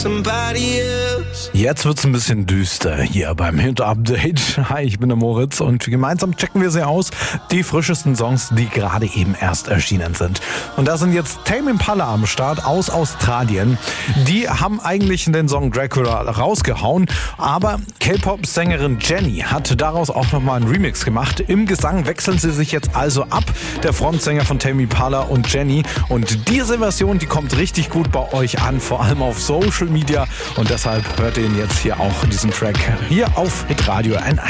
Jetzt wird's ein bisschen düster hier beim Hit-Update. Hi, ich bin der Moritz und gemeinsam checken wir sie aus, die frischesten Songs, die gerade eben erst erschienen sind. Und da sind jetzt Tame Impala am Start aus Australien. Die haben eigentlich den Song Dracula rausgehauen, aber K-Pop-Sängerin Jennie hat daraus auch nochmal einen Remix gemacht. Im Gesang wechseln sie sich jetzt also ab, der Frontsänger von Tame Impala und Jennie. Und diese Version, die kommt richtig gut bei euch an, vor allem auf Social Media. Und deshalb hört ihr ihn jetzt hier auch, diesen Track, hier auf Hitradio N1.